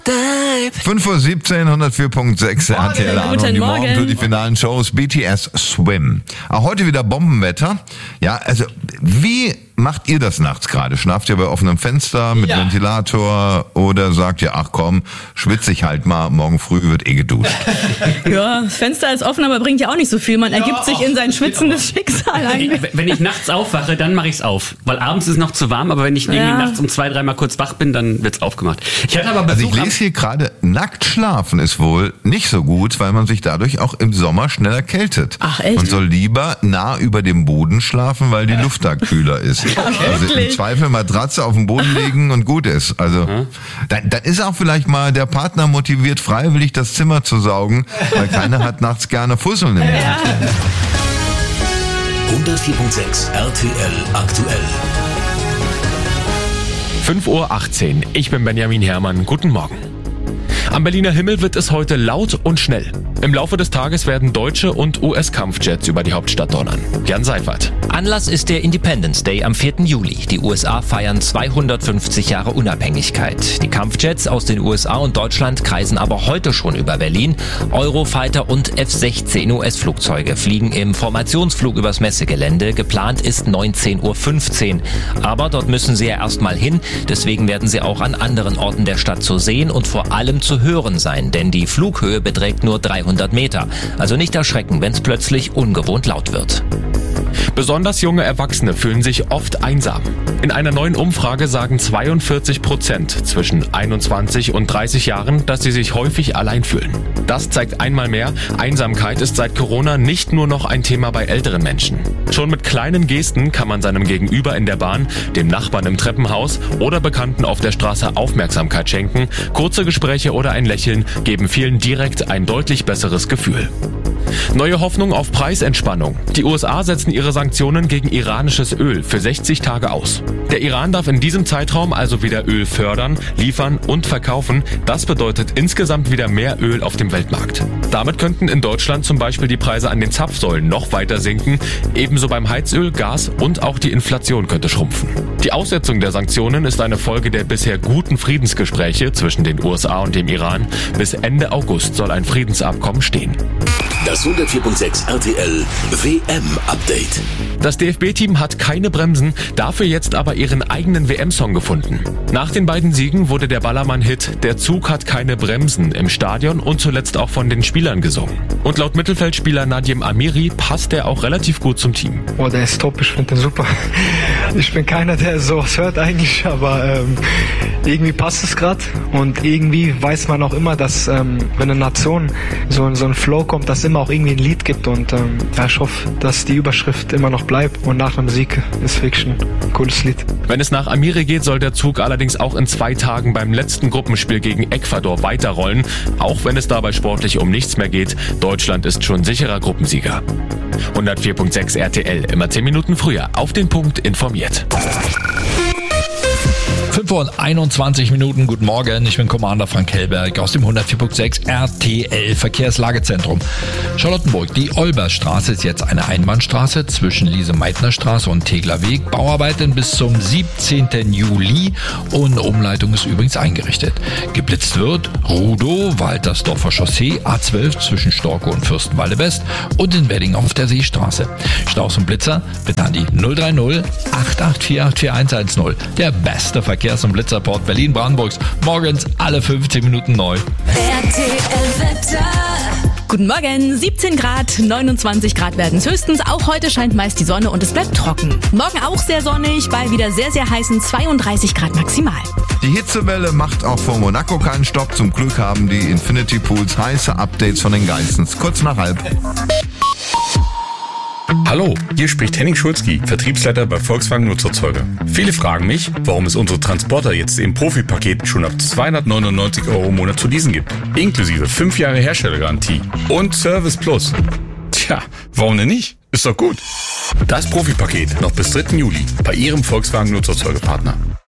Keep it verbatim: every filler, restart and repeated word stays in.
fünf Uhr siebzehn, hundertvier Komma sechs R T L an und die Morgen für die finalen Shows B T S Swim. Auch heute wieder Bombenwetter. Ja, also wie macht ihr das nachts gerade? Schlaft ihr bei offenem Fenster mit ja. Ventilator oder sagt ihr, ach komm, schwitze ich halt mal, morgen früh wird eh geduscht? Ja, das Fenster ist offen, aber bringt ja auch nicht so viel. Man ergibt ja, sich in sein schwitzendes Schicksal eigentlich. Wenn ich nachts aufwache, dann mache ich es auf. Weil abends ist es noch zu warm, aber wenn ich irgendwie ja. nachts um zwei, dreimal kurz wach bin, dann wird's aufgemacht. Ich hatte aber also ich lese hier gerade, nackt schlafen ist wohl nicht so gut, weil man sich dadurch auch im Sommer schneller kältet. Ach echt? Man soll lieber nah über dem Boden schlafen, weil die Luft da kühler ist. Also im Zweifel Matratze auf den Boden legen und gut ist. Also dann, dann ist auch vielleicht mal der Partner motiviert, freiwillig das Zimmer zu saugen, weil keiner hat nachts gerne Fusseln im Mund. hundertvier Komma sechs R T L aktuell. fünf Uhr achtzehn. Ich bin Benjamin Herrmann. Guten Morgen. Am Berliner Himmel wird es heute laut und schnell. Im Laufe des Tages werden deutsche und U S-Kampfjets über die Hauptstadt donnern. Jan Seifert. Anlass ist der Independence Day am vierten Juli. Die U S A feiern zweihundertfünfzig Jahre Unabhängigkeit. Die Kampfjets aus den U S A und Deutschland kreisen aber heute schon über Berlin. Eurofighter und F sechzehn U S-Flugzeuge fliegen im Formationsflug übers Messegelände. Geplant ist neunzehn Uhr fünfzehn. Aber dort müssen sie ja erstmal hin. Deswegen werden sie auch an anderen Orten der Stadt zu sehen und vor allem zu hören sein. Denn die Flughöhe beträgt nur dreihundert Meter. Also nicht erschrecken, wenn es plötzlich ungewohnt laut wird. Besonders junge Erwachsene fühlen sich oft einsam. In einer neuen Umfrage sagen zweiundvierzig Prozent zwischen einundzwanzig und dreißig Jahren, dass sie sich häufig allein fühlen. Das zeigt einmal mehr, Einsamkeit ist seit Corona nicht nur noch ein Thema bei älteren Menschen. Schon mit kleinen Gesten kann man seinem Gegenüber in der Bahn, dem Nachbarn im Treppenhaus oder Bekannten auf der Straße Aufmerksamkeit schenken. Kurze Gespräche oder ein Lächeln geben vielen direkt ein deutlich besseres Gefühl. Neue Hoffnung auf Preisentspannung. Die U S A setzen ihre Sanktionen gegen iranisches Öl für sechzig Tage aus. Der Iran darf in diesem Zeitraum also wieder Öl fördern, liefern und verkaufen. Das bedeutet insgesamt wieder mehr Öl auf dem Weltmarkt. Damit könnten in Deutschland zum Beispiel die Preise an den Zapfsäulen noch weiter sinken. Ebenso beim Heizöl, Gas und auch die Inflation könnte schrumpfen. Die Aussetzung der Sanktionen ist eine Folge der bisher guten Friedensgespräche zwischen den U S A und dem Iran. Bis Ende August soll ein Friedensabkommen stehen. Das hundertvier Komma sechs R T L W M-Update. Das D F B-Team hat keine Bremsen, dafür jetzt aber ihren eigenen W M-Song gefunden. Nach den beiden Siegen wurde der Ballermann-Hit "Der Zug hat keine Bremsen" im Stadion und zuletzt auch von den Spielern gesungen. Und laut Mittelfeldspieler Nadim Amiri passt er auch relativ gut zum Team. Oh, der ist top, ich finde den super. Ich bin keiner, der sowas hört eigentlich, aber ähm, irgendwie passt es gerade. Und irgendwie weiß man auch immer, dass ähm, wenn eine Nation so in so einen Flow kommt, dass immer auch irgendwie ein Lied gibt. Und ähm, ja, ich hoffe, dass die Überschrift immer noch bleibt. Und nach dem Sieg ist wirklich ein cooles Lied. Wenn es nach Amiri geht, soll der Zug allerdings auch in zwei Tagen beim letzten Gruppenspiel gegen Ecuador weiterrollen. Auch wenn es dabei sportlich um nichts mehr geht. Deutschland ist schon sicherer Gruppensieger. hundertvier Komma sechs R T L, immer zehn Minuten früher, auf den Punkt informiert. fünf Uhr und einundzwanzig Minuten, guten Morgen, ich bin Commander Frank Hellberg aus dem hundertvier Komma sechs R T L Verkehrslagezentrum. Charlottenburg, die Olberstraße ist jetzt eine Einbahnstraße zwischen Lise-Meitner-Straße und Tegler Weg. Bauarbeiten bis zum siebzehnten Juli und Umleitung ist übrigens eingerichtet. Geblitzt wird Rudow, Waltersdorfer Chaussee, A zwölf zwischen Storkow und Fürstenwalde West und in Wedding auf der Seestraße. Staus und Blitzer bitte an die null drei null acht acht vier acht vier eins eins null. Der beste Verkehrs- und Blitzerport Berlin-Brandenburgs. Morgens alle fünfzehn Minuten neu. R T L-Wetter. Guten Morgen, siebzehn Grad, neunundzwanzig Grad werden es höchstens. Auch heute scheint meist die Sonne und es bleibt trocken. Morgen auch sehr sonnig, bei wieder sehr, sehr heißen zweiunddreißig Grad maximal. Die Hitzewelle macht auch vor Monaco keinen Stopp. Zum Glück haben die Infinity Pools heiße Updates von den Geistens. Kurz nach halb. Hallo, hier spricht Henning Schulzki, Vertriebsleiter bei Volkswagen Nutzerzeuger. Viele fragen mich, warum es unsere Transporter jetzt im Profi-Paket schon ab zweihundertneunundneunzig Euro im Monat zu leasen gibt. Inklusive fünf Jahre Herstellergarantie und Service Plus. Tja, warum denn nicht? Ist doch gut. Das Profi-Paket noch bis dritten Juli bei Ihrem Volkswagen Nutzerzeugerpartner.